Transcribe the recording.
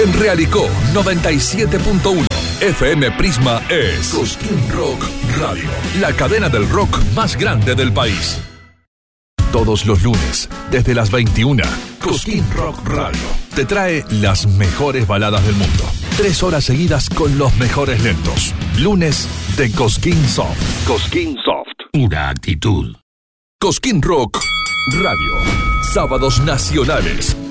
En Realicó 97.1 FM Prisma es Cosquín Rock Radio, la cadena del rock más grande del país. Todos los lunes, desde las 21, Cosquín Rock Radio te trae las mejores baladas del mundo. 3 horas seguidas con los mejores lentos. Lunes de Cosquín Soft. Cosquín Soft. Pura actitud. Cosquín Rock Radio. Sábados nacionales.